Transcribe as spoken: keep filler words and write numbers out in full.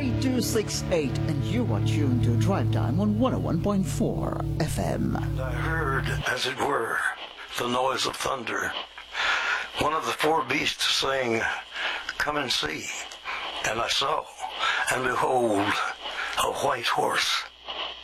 eight two six eight, and you are tuned to Drive Time on one oh one point four F M. I heard, as it were, the noise of thunder. One of the four beasts saying, "Come and see." And I saw, and behold, a white horse.